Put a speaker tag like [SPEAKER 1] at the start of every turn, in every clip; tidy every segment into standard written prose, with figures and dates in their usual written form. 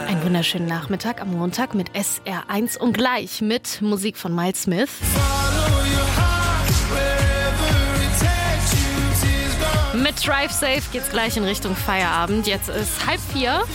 [SPEAKER 1] Einen wunderschönen Nachmittag am Montag mit SR1 und gleich mit Musik von Miles Smith. Mit Drive Safe geht's gleich in Richtung Feierabend. Jetzt ist 3:30.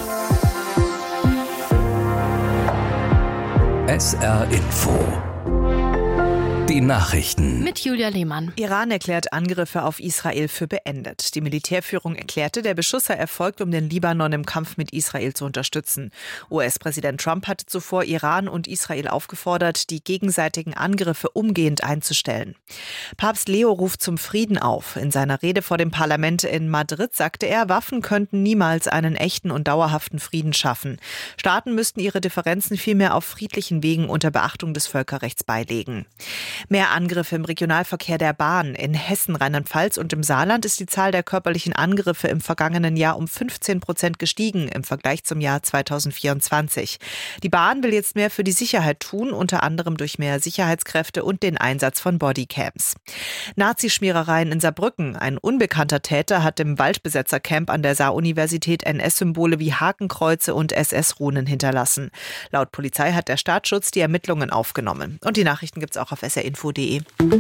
[SPEAKER 2] SR Info. Die Nachrichten.
[SPEAKER 1] Mit Julia Lehmann.
[SPEAKER 3] Iran erklärt Angriffe auf Israel für beendet. Die Militärführung erklärte, der Beschuss sei erfolgt, um den Libanon im Kampf mit Israel zu unterstützen. US-Präsident Trump hatte zuvor Iran und Israel aufgefordert, die gegenseitigen Angriffe umgehend einzustellen. Papst Leo ruft zum Frieden auf. In seiner Rede vor dem Parlament in Madrid sagte er, Waffen könnten niemals einen echten und dauerhaften Frieden schaffen. Staaten müssten ihre Differenzen vielmehr auf friedlichen Wegen unter Beachtung des Völkerrechts beilegen. Mehr Angriffe im Regionalverkehr der Bahn. In Hessen, Rheinland-Pfalz und im Saarland ist die Zahl der körperlichen Angriffe im vergangenen Jahr um 15% gestiegen im Vergleich zum Jahr 2024. Die Bahn will jetzt mehr für die Sicherheit tun, unter anderem durch mehr Sicherheitskräfte und den Einsatz von Bodycams. Nazischmierereien in Saarbrücken. Ein unbekannter Täter hat im Waldbesetzercamp an der Saar-Universität NS-Symbole wie Hakenkreuze und SS-Runen hinterlassen. Laut Polizei hat der Staatsschutz die Ermittlungen aufgenommen. Und die Nachrichten gibt's auch auf srinfo.de.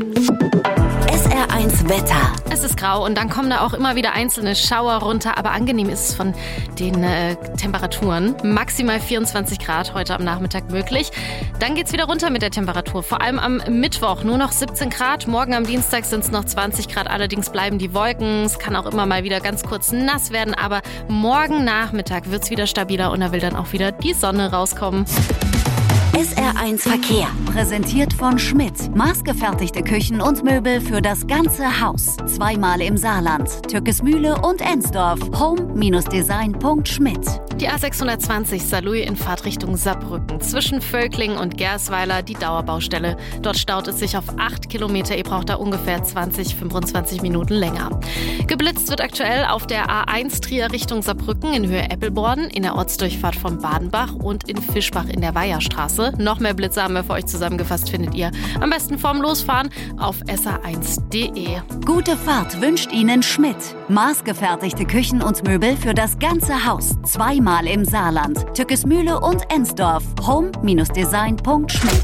[SPEAKER 4] SR1 Wetter.
[SPEAKER 1] Es ist grau und dann kommen da auch immer wieder einzelne Schauer runter, aber angenehm ist es von den Temperaturen. Maximal 24 Grad heute am Nachmittag möglich. Dann geht's wieder runter mit der Temperatur, vor allem am Mittwoch nur noch 17 Grad. Morgen am Dienstag sind es noch 20 Grad, allerdings bleiben die Wolken. Es kann auch immer mal wieder ganz kurz nass werden, aber morgen Nachmittag wird's wieder stabiler und da will dann auch wieder die Sonne rauskommen.
[SPEAKER 4] SR1 Verkehr, präsentiert von Schmidt. Maßgefertigte Küchen und Möbel für das ganze Haus. Zweimal im Saarland, Türkesmühle und Ensdorf. home-design.schmidt.
[SPEAKER 1] Die A620 Saarlouis in Fahrtrichtung Saarbrücken. Zwischen Völklingen und Gersweiler die Dauerbaustelle. Dort staut es sich auf 8 Kilometer. Ihr braucht da ungefähr 20-25 Minuten länger. Geblitzt wird aktuell auf der A1 Trier Richtung Saarbrücken in Höhe Eppelborn, in der Ortsdurchfahrt von Badenbach und in Fischbach in der Weiherstraße. Noch mehr Blitze haben wir für euch zusammengefasst, findet ihr am besten vorm Losfahren auf sr1.de.
[SPEAKER 4] Gute Fahrt wünscht Ihnen Schmidt. Maßgefertigte Küchen und Möbel für das ganze Haus. Zweimal im Saarland, Türkesmühle und Ensdorf. home-design.schmidt.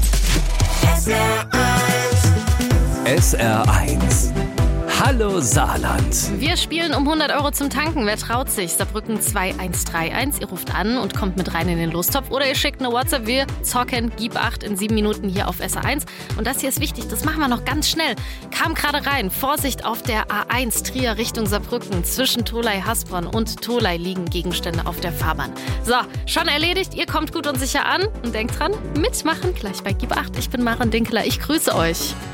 [SPEAKER 2] SR1. Hallo Saarland.
[SPEAKER 1] Wir spielen um 100 € zum Tanken. Wer traut sich? Saarbrücken 2131. Ihr ruft an und kommt mit rein in den Lostopf. Oder ihr schickt eine WhatsApp. Wir zocken Gib 8 in 7 Minuten hier auf SR1. Und das hier ist wichtig, das machen wir noch ganz schnell. Kam gerade rein. Vorsicht auf der A1 Trier Richtung Saarbrücken. Zwischen Tholey-Hasborn und Tholey liegen Gegenstände auf der Fahrbahn. So, schon erledigt. Ihr kommt gut und sicher an. Und denkt dran, mitmachen gleich bei Gib 8. Ich bin Maren Dinkler. Ich grüße euch.